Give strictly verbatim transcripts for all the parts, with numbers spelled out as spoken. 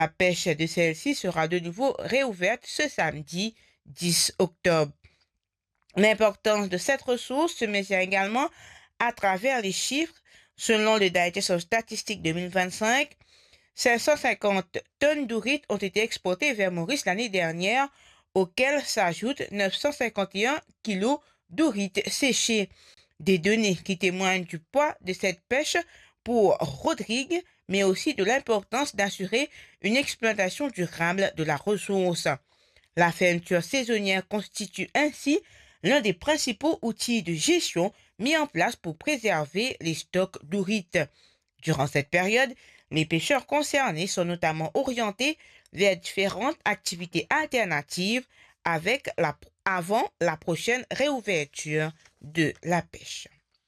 La pêche de celle-ci sera de nouveau réouverte ce samedi dix octobre. L'importance de cette ressource se mesure également à travers les chiffres. Selon le Digest of Statistics deux mille vingt-cinq, cinq cent cinquante tonnes d'ourite ont été exportées vers Maurice l'année dernière, auxquelles s'ajoutent neuf cent cinquante et un kilos d'ourite séchée. Des données qui témoignent du poids de cette pêche pour Rodrigue, mais aussi de l'importance d'assurer une exploitation durable de la ressource. La fermeture saisonnière constitue ainsi l'un des principaux outils de gestion mis en place pour préserver les stocks d'ourite. Durant cette période, les pêcheurs concernés sont notamment orientés vers différentes activités alternatives avec la, avant la prochaine réouverture de la pêche.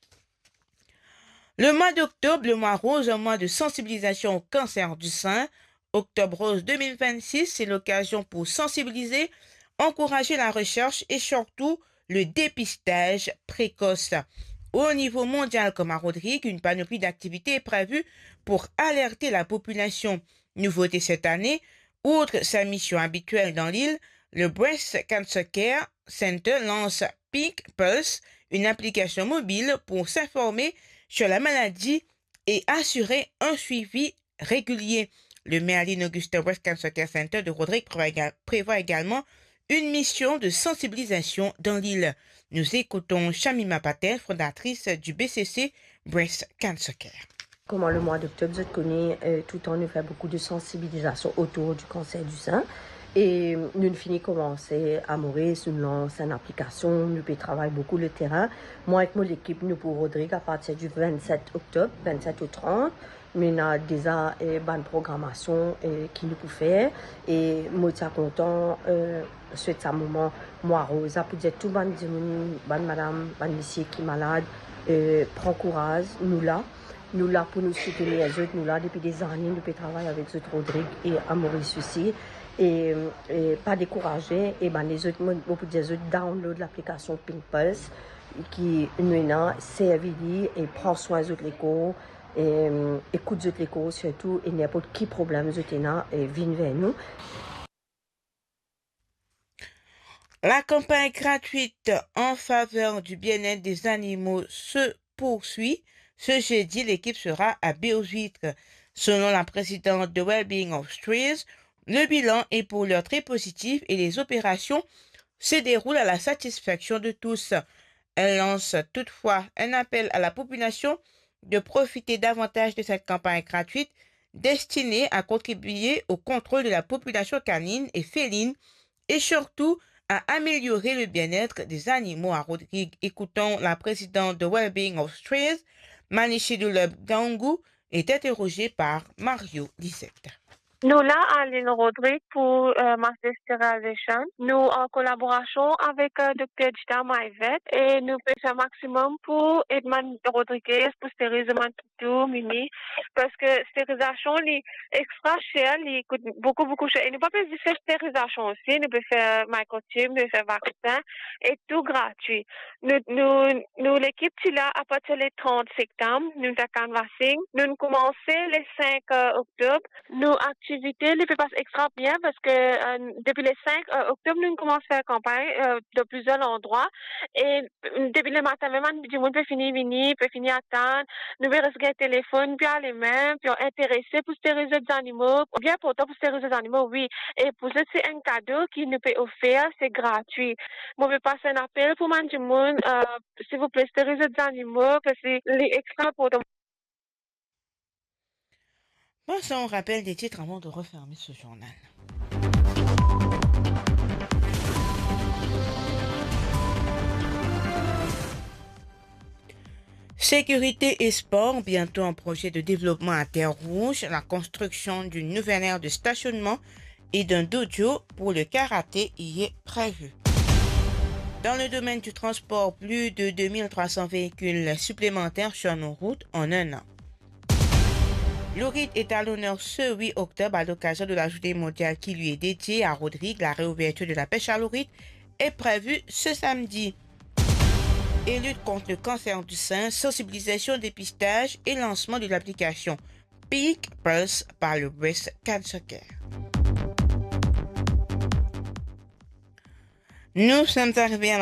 Le mois d'octobre, le mois rose, un mois de sensibilisation au cancer du sein. Octobre Rose deux mille vingt-six, c'est l'occasion pour sensibiliser, encourager la recherche et surtout le dépistage précoce. Au niveau mondial comme à Rodrigue, une panoplie d'activités est prévue pour alerter la population. Nouveauté cette année, outre sa mission habituelle dans l'île, le Breast Cancer Care Center lance Pink Pulse, une application mobile pour s'informer sur la maladie et assurer un suivi régulier. Le Merlin Augusta Breast Cancer Care Center de Rodrigue prévoit également une mission de sensibilisation dans l'île. Nous écoutons Shamima Patel, fondatrice du B C C Breast Cancer Care. Comment le mois d'octobre, je connais euh, tout le temps, nous fait beaucoup de sensibilisation autour du cancer du sein. Et nous avons fini commencer à Maurice, nous lançons une application, nous pouvons travailler beaucoup le terrain. Moi, avec mon équipe, nous pour Rodrigue, à partir du vingt-sept octobre, vingt-sept au trente, nous avons déjà une bonne programmation euh, qui nous peut faire. Et moi, je suis content, euh, suite à un moment, moi, Rosa, pour dire tout le monde, bonne madame, bonne monsieur qui est malade, euh, prends courage, nous là. Nous là pour nous soutenir les autres, nous là depuis des années, nous pouvons travailler avec les autres Rodrigue et à Maurice aussi. Et, et pas décourager, et ben les autres, beaucoup des autres download l'application Pink Pulse qui nous a servi et prend soin des autres l'écho, et écoute des autres l'écho surtout, et n'importe qui problème des autres et viennent vers nous. La campagne gratuite en faveur du bien-être des animaux se poursuit. Ce jeudi, l'équipe sera à Baie-aux-Huîtres. Selon la présidente de Wellbeing of Trees, le bilan est pour l'heure très positif et les opérations se déroulent à la satisfaction de tous. Elle lance toutefois un appel à la population de profiter davantage de cette campagne gratuite destinée à contribuer au contrôle de la population canine et féline et surtout à améliorer le bien-être des animaux à Rodrigue. Écoutons la présidente de Wellbeing of Trees, Manichidulub Gangu, est interrogée par Mario Lisette. Nous là à l'île Rodrigue pour euh, Master Sterilization, nous en collaboration avec euh, Docteur Gita Maïvet et nous faisons un maximum pour Edmond Rodriguez pour stériliser tout mini parce que stérilisation est extra cher, il coûte beaucoup beaucoup cher. Et nous pas besoin de faire stérilisation aussi, nous pouvons faire microchip, nous pouvons faire vaccin et tout gratuit. Nous nous nous l'équipe qui là à partir du trente septembre, nous avons canvassing, nous commençons le cinq octobre, nous activons activité ne peut pas extra bien parce que euh, depuis le cinq euh, octobre, nous commençons à faire campagne euh, de plusieurs endroits et depuis le matin même, du monde peut finir venir, peut finir attendre, nous pouvons rester un téléphone, puis aller même, puis intéresser pour stériliser des animaux, bien pourtant pour stériliser des animaux, oui. Et pour ça, c'est un cadeau qui nous peut offrir, c'est gratuit. Moi, je vais passer un appel pour man du monde, euh, s'il vous plaît, stériliser des animaux parce que c'est extra important. Passons au rappel des titres avant de refermer ce journal. Sécurité et sport, bientôt un projet de développement à Terre-Rouge, la construction d'une nouvelle aire de stationnement et d'un dojo pour le karaté y est prévu. Dans le domaine du transport, plus de deux mille trois cents véhicules supplémentaires sur nos routes en un an. L'Ourite est à l'honneur ce huit octobre à l'occasion de la journée mondiale qui lui est dédiée à Rodrigue. La réouverture de la pêche à l'Ourite est prévue ce samedi. Et lutte contre le cancer du sein, sensibilisation, dépistage et lancement de l'application Peak Pulse par le Breast Cancer Care. Nous sommes arrivés à